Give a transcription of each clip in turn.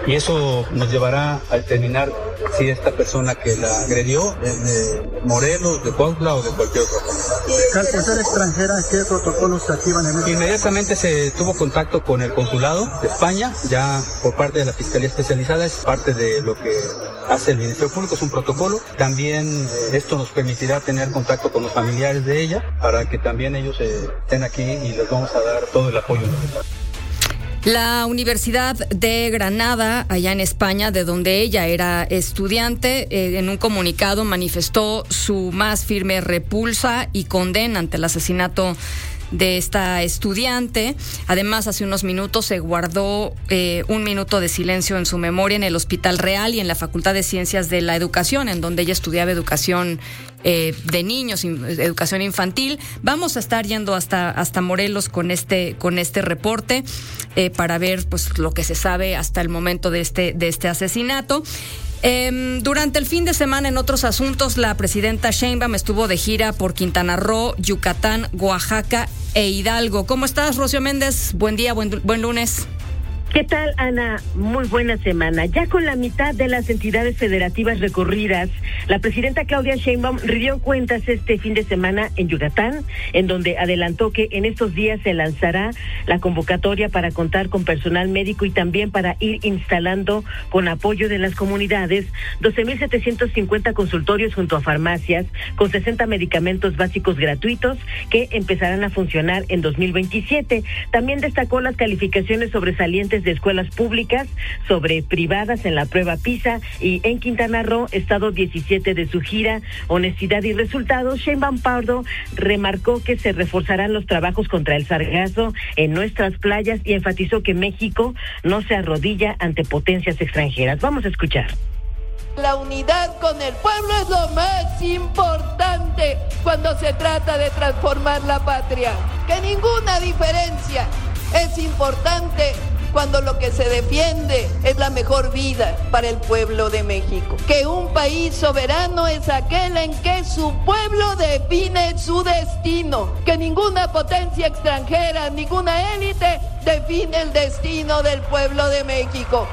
y eso nos llevará a determinar si esta persona que la agredió es de Morelos, de Cuautla o de cualquier otra cosa. Al ser extranjera, ¿qué protocolos se activan en este? Inmediatamente se tuvo contacto con el consulado de España, ya por parte de la Fiscalía Especializada, es parte de lo que hace el Ministerio Público, es un protocolo. También esto nos permitirá tener contacto con los familiares de ella para que también ellos estén aquí y les vamos a dar todo el apoyo necesario. La Universidad de Granada, allá en España, de donde ella era estudiante, en un comunicado manifestó su más firme repulsa y condena ante el asesinato de esta estudiante. Además, hace unos minutos se guardó un minuto de silencio en su memoria en el Hospital Real y en la Facultad de Ciencias de la Educación, en donde ella estudiaba educación de niños, educación infantil. Vamos a estar yendo hasta Morelos con este reporte para ver pues lo que se sabe hasta el momento de este asesinato. Durante el fin de semana, en otros asuntos, la presidenta Sheinbaum estuvo de gira por Quintana Roo, Yucatán, Oaxaca e Hidalgo. ¿Cómo estás, Rocío Méndez? Buen día, buen lunes. ¿Qué tal, Ana? Muy buena semana. Ya con la mitad de las entidades federativas recorridas, la presidenta Claudia Sheinbaum rindió cuentas este fin de semana en Yucatán, en donde adelantó que en estos días se lanzará la convocatoria para contar con personal médico y también para ir instalando, con apoyo de las comunidades, 12,750 consultorios junto a farmacias, con 60 medicamentos básicos gratuitos que empezarán a funcionar en 2027. También destacó las calificaciones sobresalientes de escuelas públicas sobre privadas en la prueba PISA, y en Quintana Roo, estado 17 de su gira Honestidad y Resultados, Sheinbaum Pardo remarcó que se reforzarán los trabajos contra el sargazo en nuestras playas y enfatizó que México no se arrodilla ante potencias extranjeras. Vamos a escuchar. La unidad con el pueblo es lo más importante cuando se trata de transformar la patria. Que ninguna diferencia es importante cuando lo que se defiende es la mejor vida para el pueblo de México. Que un país soberano es aquel en que su pueblo define su destino. Que ninguna potencia extranjera, ninguna élite define el destino del pueblo de México.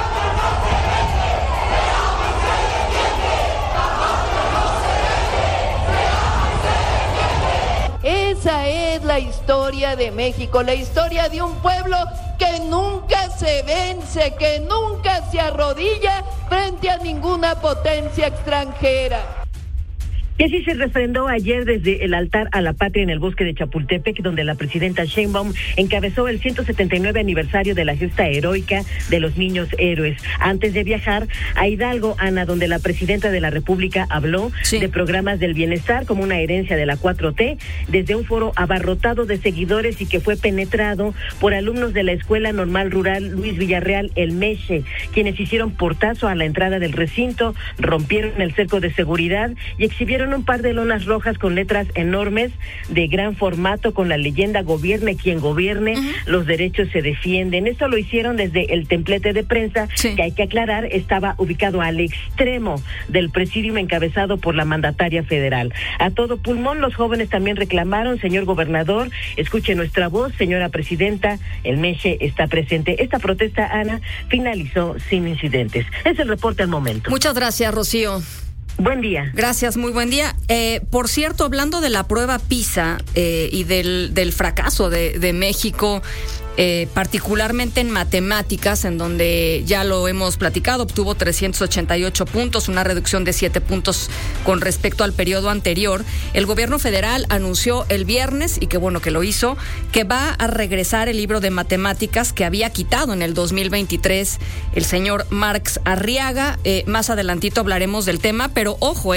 Esa es la historia de México, la historia de un pueblo que nunca se vence, que nunca se arrodilla frente a ninguna potencia extranjera. Y así se refrendó ayer desde el altar a la patria en el bosque de Chapultepec, donde la presidenta Sheinbaum encabezó el 179 aniversario de la gesta heroica de los niños héroes. Antes de viajar a Hidalgo, Ana, donde la presidenta de la República habló de programas del bienestar como una herencia de la 4T, desde un foro abarrotado de seguidores y que fue penetrado por alumnos de la Escuela Normal Rural Luis Villarreal, el MESHE, quienes hicieron portazo a la entrada del recinto, rompieron el cerco de seguridad y exhibieron un par de lonas rojas con letras enormes de gran formato con la leyenda "Gobierne quien gobierne, los derechos se defienden". Esto lo hicieron desde el templete de prensa, que hay que aclarar estaba ubicado al extremo del presidium encabezado por la mandataria federal. A todo pulmón, los jóvenes también reclamaron: señor gobernador, escuche nuestra voz, señora presidenta, el MESHE está presente. Esta protesta, Ana, finalizó sin incidentes. Es el reporte al momento. Muchas gracias, Rocío. Buen día. Gracias, muy buen día. Por cierto, hablando de la prueba PISA y del fracaso de México, particularmente en matemáticas, en donde ya lo hemos platicado, obtuvo 388 puntos, una reducción de 7 puntos con respecto al periodo anterior. El gobierno federal anunció el viernes, y qué bueno que lo hizo, que va a regresar el libro de matemáticas que había quitado en el 2023 el señor Marx Arriaga. Más adelantito hablaremos del tema, pero ojo,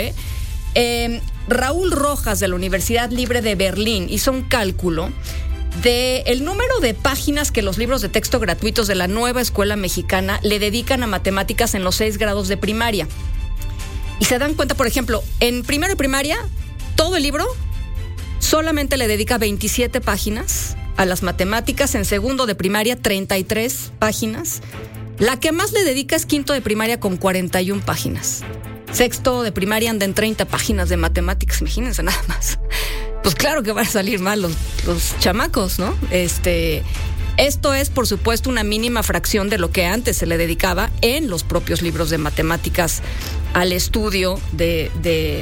Raúl Rojas de la Universidad Libre de Berlín hizo un cálculo de el número de páginas que los libros de texto gratuitos de la nueva escuela mexicana le dedican a matemáticas en los 6 grados de primaria. Y se dan cuenta, por ejemplo, en primero de primaria, todo el libro solamente le dedica 27 páginas a las matemáticas. En segundo de primaria, 33 páginas. La que más le dedica es quinto de primaria con 41 páginas. Sexto de primaria anda en 30 páginas de matemáticas, imagínense nada más. Pues claro que van a salir mal los chamacos, ¿no? Esto es, por supuesto, una mínima fracción de lo que antes se le dedicaba en los propios libros de matemáticas al estudio de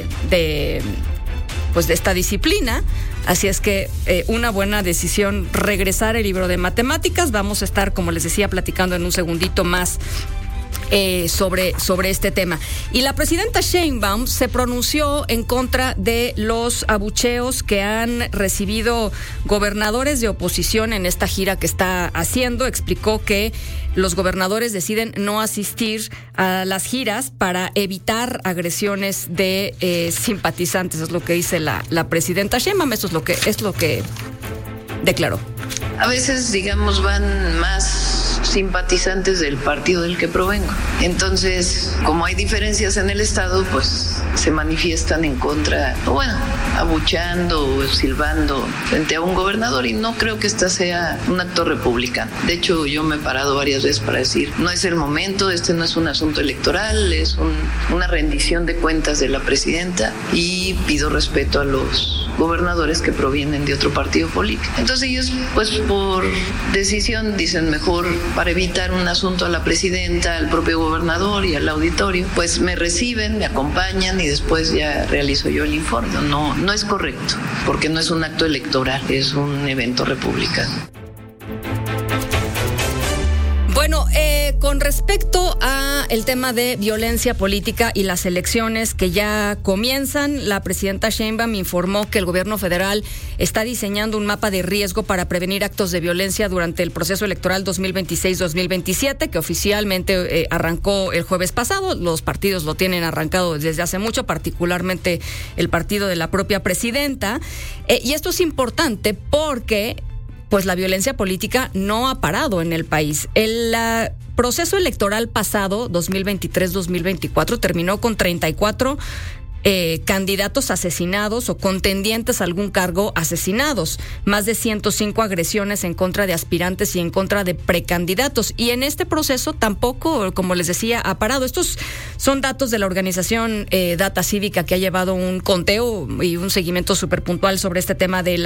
esta disciplina. Así es que una buena decisión regresar el libro de matemáticas. Vamos a estar, como les decía, platicando en un segundito más sobre este tema. Y la presidenta Sheinbaum se pronunció en contra de los abucheos que han recibido gobernadores de oposición en esta gira que está haciendo. Explicó que los gobernadores deciden no asistir a las giras para evitar agresiones de simpatizantes. Es lo que dice la presidenta Sheinbaum. Esto es lo que declaró. A veces, digamos, van más simpatizantes del partido del que provengo. Entonces, como hay diferencias en el Estado, pues se manifiestan en contra, o bueno, abucheando o silbando frente a un gobernador, y no creo que esta sea un acto republicano. De hecho, yo me he parado varias veces para decir, no es el momento, este no es un asunto electoral, es una rendición de cuentas de la presidenta, y pido respeto a los gobernadores que provienen de otro partido político. Entonces ellos, pues por decisión, dicen mejor, para evitar un asunto a la presidenta, al propio gobernador y al auditorio, pues me reciben, me acompañan y después ya realizo yo el informe. No es correcto, porque no es un acto electoral, es un evento republicano. Bueno, con respecto a el tema de violencia política y las elecciones que ya comienzan, la presidenta Sheinbaum informó que el gobierno federal está diseñando un mapa de riesgo para prevenir actos de violencia durante el proceso electoral 2026-2027, que oficialmente arrancó el jueves pasado. Los partidos lo tienen arrancado desde hace mucho, particularmente el partido de la propia presidenta. Y esto es importante porque pues la violencia política no ha parado en el país. El proceso electoral pasado, 2023-2024, terminó con 34 candidatos asesinados o contendientes a algún cargo asesinados, más de 105 agresiones en contra de aspirantes y en contra de precandidatos. Y en este proceso tampoco, como les decía, ha parado. Estos son datos de la organización Data Cívica, que ha llevado un conteo y un seguimiento súper puntual sobre este tema de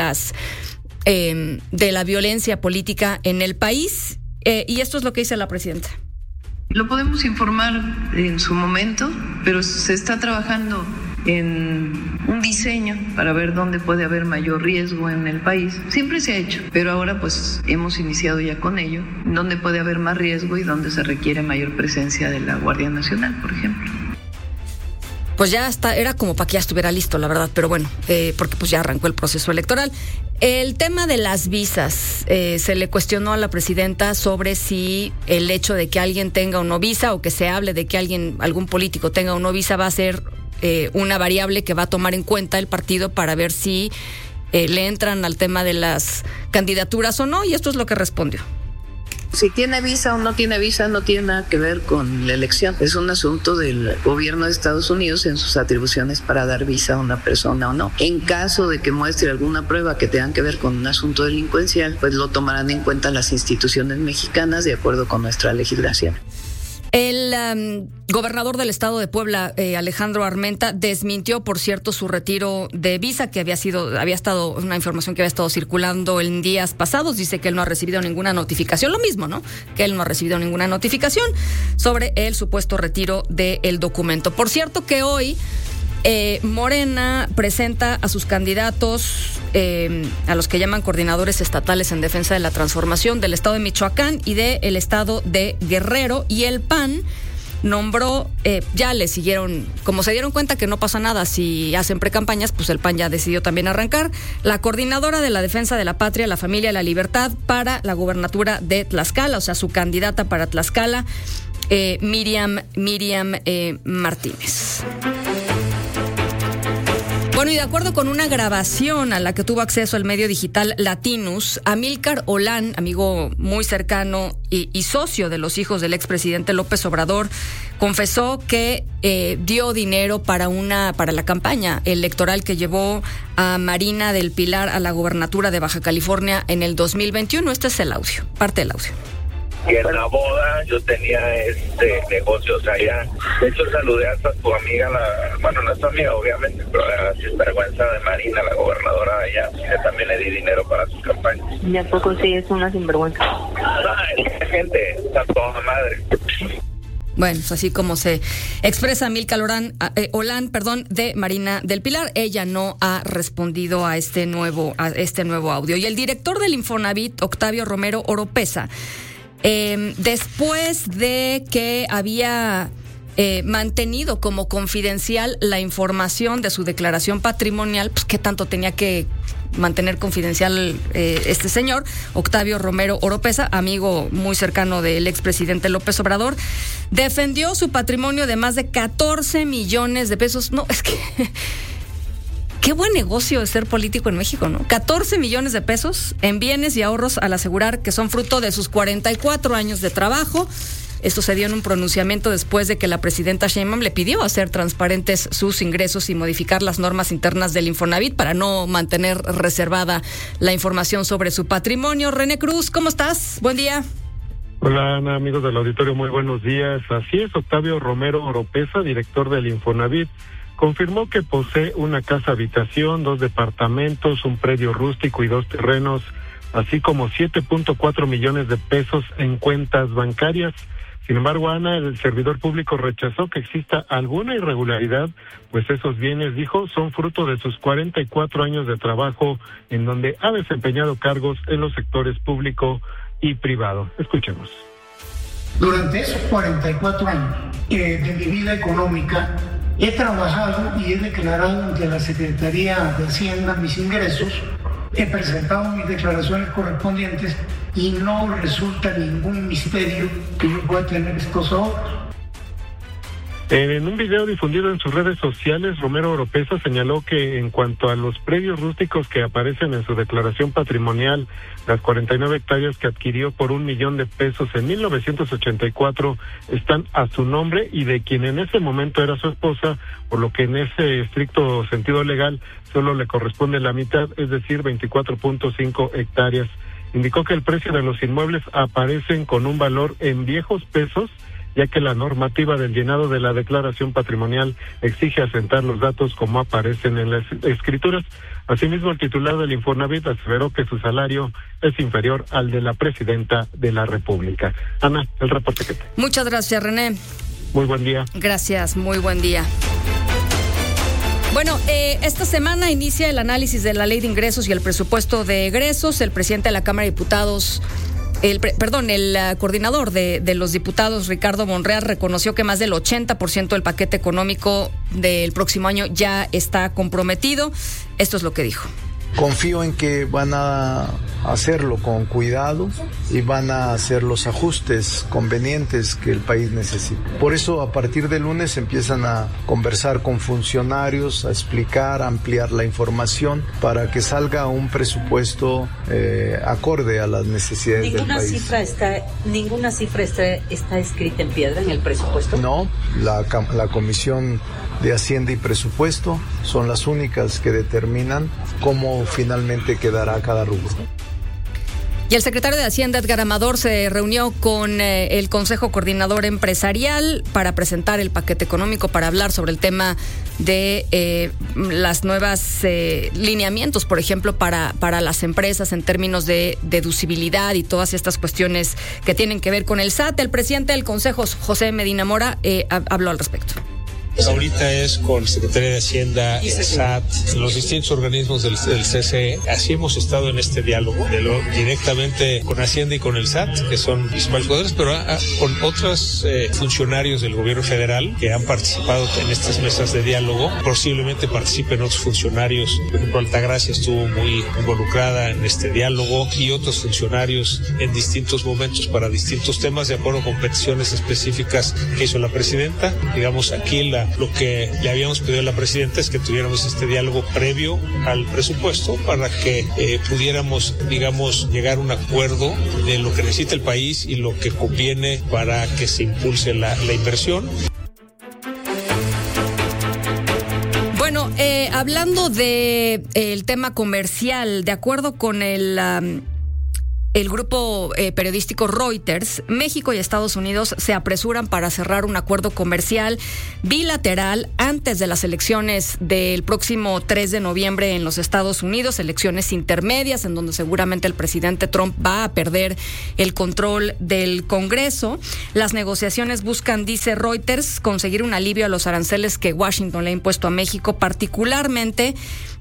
la violencia política en el país, y esto es lo que dice la presidenta. Lo podemos informar en su momento, pero se está trabajando en un diseño para ver dónde puede haber mayor riesgo en el país. Siempre se ha hecho, pero ahora pues hemos iniciado ya con ello, dónde puede haber más riesgo y dónde se requiere mayor presencia de la Guardia Nacional, por ejemplo. Pues ya era como para que ya estuviera listo, la verdad, pero bueno, porque pues ya arrancó el proceso electoral. El tema de las visas, se le cuestionó a la presidenta sobre si el hecho de que alguien tenga o no visa, o que se hable de que algún político tenga o no visa, va a ser una variable que va a tomar en cuenta el partido para ver si le entran al tema de las candidaturas o no, y esto es lo que respondió. Si tiene visa o no tiene visa no tiene nada que ver con la elección. Es un asunto del gobierno de Estados Unidos en sus atribuciones para dar visa a una persona o no. En caso de que muestre alguna prueba que tenga que ver con un asunto delincuencial, pues lo tomarán en cuenta las instituciones mexicanas de acuerdo con nuestra legislación. El gobernador del estado de Puebla, Alejandro Armenta, desmintió, por cierto, su retiro de visa, que había estado una información que había estado circulando en días pasados. Dice que él no ha recibido ninguna notificación, lo mismo, ¿no? Que él no ha recibido ninguna notificación sobre el supuesto retiro del documento. Por cierto que hoy Morena presenta a sus candidatos, a los que llaman coordinadores estatales en defensa de la transformación del estado de Michoacán y del estado de Guerrero, y el PAN nombró, ya le siguieron, como se dieron cuenta que no pasa nada si hacen precampañas, pues el PAN ya decidió también arrancar, la coordinadora de la defensa de la patria, la familia y la libertad para la gubernatura de Tlaxcala, o sea, su candidata para Tlaxcala, Miriam Martínez. Bueno, y de acuerdo con una grabación a la que tuvo acceso el medio digital Latinus, Amílcar Olán, amigo muy cercano y socio de los hijos del expresidente López Obrador, confesó que dio dinero para la campaña electoral que llevó a Marina del Pilar a la gubernatura de Baja California en el 2021. Este es el audio, parte del audio. que en la boda yo tenía negocio, o sea, ya, de hecho saludé hasta a tu amiga, bueno, no es tu amiga obviamente, pero la sinvergüenza de Marina, la gobernadora de allá, que también le di dinero para sus campañas. ¿Y a poco sí es una sinvergüenza? Ay, gente, está toda madre. Bueno, pues así como se expresa Milka Olán, de Marina del Pilar, ella no ha respondido a este nuevo audio. Y el director del Infonavit, Octavio Romero Oropeza, después de que había mantenido como confidencial la información de su declaración patrimonial, pues qué tanto tenía que mantener confidencial este señor, Octavio Romero Oropeza, amigo muy cercano del expresidente López Obrador, defendió su patrimonio de más de 14 millones de pesos. No, es que qué buen negocio es ser político en México, ¿no? 14 millones de pesos en bienes y ahorros, al asegurar que son fruto de sus 44 años de trabajo. Esto se dio en un pronunciamiento después de que la presidenta Sheinbaum le pidió hacer transparentes sus ingresos y modificar las normas internas del Infonavit para no mantener reservada la información sobre su patrimonio. René Cruz, ¿cómo estás? Buen día. Hola, Ana, amigos del auditorio, muy buenos días. Así es, Octavio Romero Oropeza, director del Infonavit, confirmó que posee una casa habitación, 2 departamentos, un predio rústico y 2 terrenos, así como 7.4 millones de pesos en cuentas bancarias. Sin embargo, Ana, el servidor público rechazó que exista alguna irregularidad, pues esos bienes, dijo, son fruto de sus 44 años de trabajo, en donde ha desempeñado cargos en los sectores público y privado. Escuchemos. Durante esos 44 años de mi vida económica, he trabajado y he declarado ante la Secretaría de Hacienda mis ingresos, he presentado mis declaraciones correspondientes y no resulta ningún misterio que yo pueda tener estos ahorros. En un video difundido en sus redes sociales, Romero Oropeza señaló que en cuanto a los predios rústicos que aparecen en su declaración patrimonial, las 49 hectáreas que adquirió por $1 millón en 1984 están a su nombre y de quien en ese momento era su esposa, por lo que en ese estricto sentido legal solo le corresponde la mitad, es decir, 24.5 hectáreas. Indicó que el precio de los inmuebles aparecen con un valor en viejos pesos, ya que la normativa del llenado de la declaración patrimonial exige asentar los datos como aparecen en las escrituras. Asimismo, el titular del Infonavit aseveró que su salario es inferior al de la presidenta de la República. Ana, el reporte que te. Muchas gracias, René. Muy buen día. Gracias, muy buen día. Bueno, esta semana inicia el análisis de la Ley de Ingresos y el presupuesto de egresos. El presidente de la Cámara de Diputados, el coordinador de los diputados, Ricardo Monreal, reconoció que más del 80% del paquete económico del próximo año ya está comprometido. Esto es lo que dijo. Confío en que van a hacerlo con cuidado y van a hacer los ajustes convenientes que el país necesita. Por eso, a partir del lunes empiezan a conversar con funcionarios, a explicar, a ampliar la información para que salga un presupuesto acorde a las necesidades del país. ¿Ninguna cifra está escrita en piedra en el presupuesto? No, la Comisión de Hacienda y Presupuesto son las únicas que determinan cómo finalmente quedará cada rubro. Y el secretario de Hacienda, Edgar Amador, se reunió con el Consejo Coordinador Empresarial para presentar el paquete económico, para hablar sobre el tema de las nuevas lineamientos, por ejemplo, para las empresas en términos de deducibilidad y todas estas cuestiones que tienen que ver con el SAT. El presidente del Consejo, José Medina Mora, habló al respecto. Ahorita es con Secretaría de Hacienda, el SAT, los distintos organismos del CCE. Así hemos estado en este diálogo directamente con Hacienda y con el SAT, que son principales poderes, pero con otros funcionarios del gobierno federal que han participado en estas mesas de diálogo. Posiblemente participen otros funcionarios. Por ejemplo, Altagracia estuvo muy involucrada en este diálogo y otros funcionarios en distintos momentos para distintos temas, de acuerdo con peticiones específicas que hizo la presidenta. Digamos, aquí lo que le habíamos pedido a la presidenta es que tuviéramos este diálogo previo al presupuesto para que pudiéramos, digamos, llegar a un acuerdo de lo que necesita el país y lo que conviene para que se impulse la inversión. Bueno, hablando de el tema comercial, de acuerdo con el el grupo periodístico Reuters, México y Estados Unidos se apresuran para cerrar un acuerdo comercial bilateral antes de las elecciones del próximo 3 de noviembre en los Estados Unidos, elecciones intermedias en donde seguramente el presidente Trump va a perder el control del Congreso. Las negociaciones buscan, dice Reuters, conseguir un alivio a los aranceles que Washington le ha impuesto a México, particularmente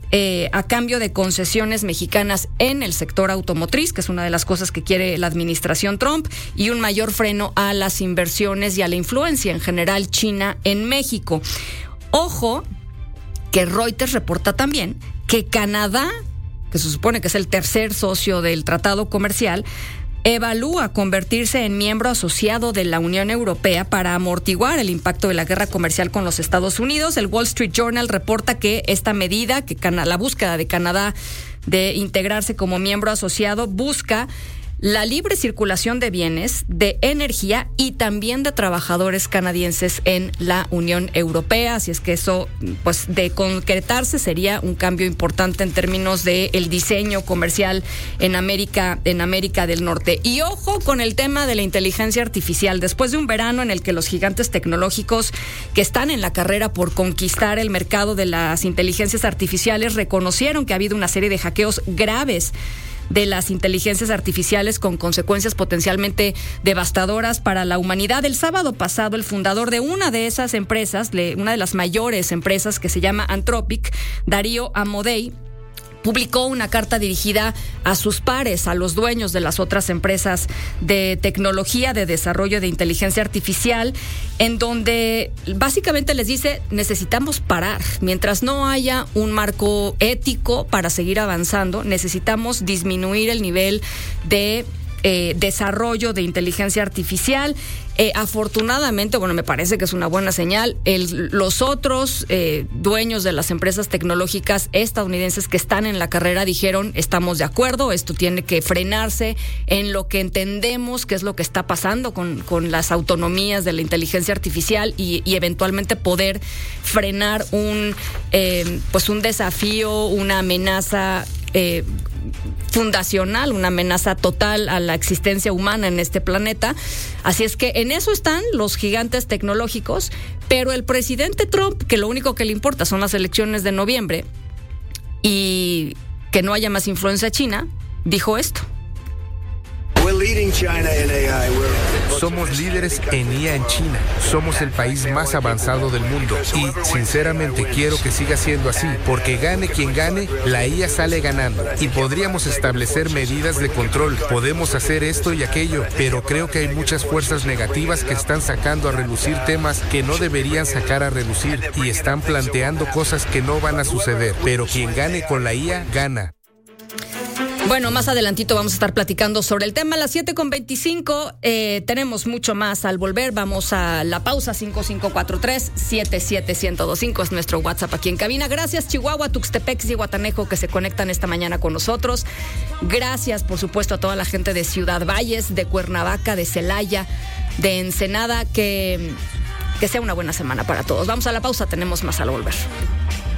a cambio de concesiones mexicanas en el sector automotriz, que es una de las cosas que quiere la administración Trump, y un mayor freno a las inversiones y a la influencia en general china en México. Ojo, que Reuters reporta también que Canadá, que se supone que es el tercer socio del tratado comercial, evalúa convertirse en miembro asociado de la Unión Europea para amortiguar el impacto de la guerra comercial con los Estados Unidos. El Wall Street Journal reporta que esta medida, que la búsqueda de Canadá de integrarse como miembro asociado, busca la libre circulación de bienes, de energía y también de trabajadores canadienses en la Unión Europea. Así es que eso, pues, de concretarse, sería un cambio importante en términos de el diseño comercial en América del Norte. Y ojo con el tema de la inteligencia artificial. Después de un verano en el que los gigantes tecnológicos que están en la carrera por conquistar el mercado de las inteligencias artificiales reconocieron que ha habido una serie de hackeos graves de las inteligencias artificiales con consecuencias potencialmente devastadoras para la humanidad. El sábado pasado, el fundador de una de esas empresas, una de las mayores empresas que se llama Anthropic, Darío Amodei, publicó una carta dirigida a sus pares, a los dueños de las otras empresas de tecnología, de desarrollo de inteligencia artificial, en donde básicamente les dice: necesitamos parar. Mientras no haya un marco ético para seguir avanzando, necesitamos disminuir el nivel de desarrollo de inteligencia artificial. Afortunadamente, me parece que es una buena señal. Los otros dueños de las empresas tecnológicas estadounidenses que están en la carrera dijeron: estamos de acuerdo, esto tiene que frenarse en lo que entendemos que es lo que está pasando con las autonomías de la inteligencia artificial y eventualmente poder frenar un desafío, una amenaza fundacional, una amenaza total a la existencia humana en este planeta. Así es que en eso están los gigantes tecnológicos, pero el presidente Trump, que lo único que le importa son las elecciones de noviembre y que no haya más influencia china, dijo esto. Somos líderes en IA en China. Somos el país más avanzado del mundo y, sinceramente, quiero que siga siendo así, porque gane quien gane, la IA sale ganando y podríamos establecer medidas de control. Podemos hacer esto y aquello, pero creo que hay muchas fuerzas negativas que están sacando a relucir temas que no deberían sacar a relucir y están planteando cosas que no van a suceder, pero quien gane con la IA, gana. Bueno, más adelantito vamos a estar platicando sobre el tema. A las 7:25 tenemos mucho más al volver. Vamos a la pausa. 5543-77125 es nuestro WhatsApp aquí en cabina. Gracias, Chihuahua, Tuxtepec y Guatanejo, que se conectan esta mañana con nosotros. Gracias, por supuesto, a toda la gente de Ciudad Valles, de Cuernavaca, de Celaya, de Ensenada. Que sea una buena semana para todos. Vamos a la pausa, tenemos más al volver.